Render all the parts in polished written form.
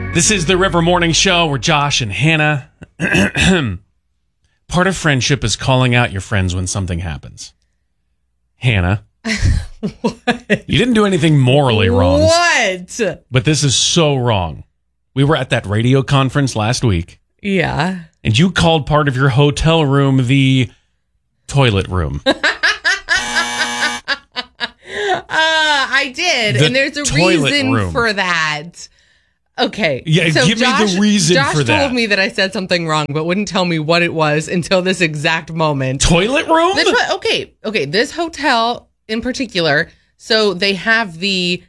This is the River Morning Show. We're Josh and Hannah. Part of friendship is calling out your friends when something happens. Hannah. What? You didn't do anything morally wrong. What? But this is so wrong. We were at that radio conference last week. Yeah. And you called part of your hotel room the toilet room. I did. And there's a reason for that. Okay. Yeah, so give me the reason Josh for that. Josh told me that I said something wrong, but wouldn't tell me what it was until this exact moment. Toilet room? Okay. This hotel in particular, so they have the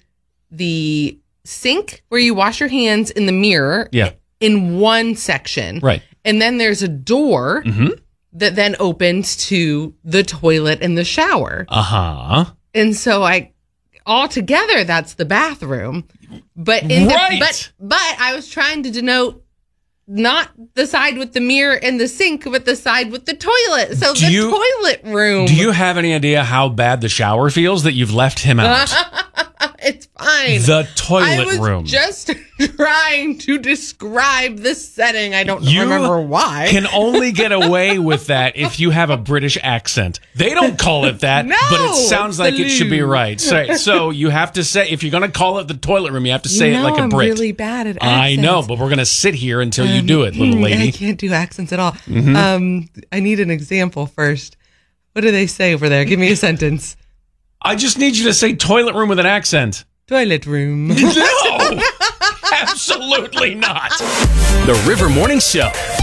sink where you wash your hands in the mirror in one section. Right. And then there's a door that then opens to the toilet and the shower. Uh-huh. And so altogether, that's the bathroom. But but I was trying to denote not the side with the mirror and the sink, but the side with the toilet. So toilet room. Do you have any idea how bad the shower feels that you've left him out? It's fine. The toilet room. I was just trying to describe the setting. I don't remember why. You can only get away with that if you have a British accent. They don't call it that, but it sounds like it should be right. So you have to say, if you're going to call it the toilet room, you have to say it like a Brit. I'm really bad at accents. I know, but we're going to sit here until you do it, little lady. I can't do accents at all. I need an example first. What do they say over there? Give me a sentence. I just need you to say toilet room with an accent. Toilet room. No, absolutely not. The River Morning Show.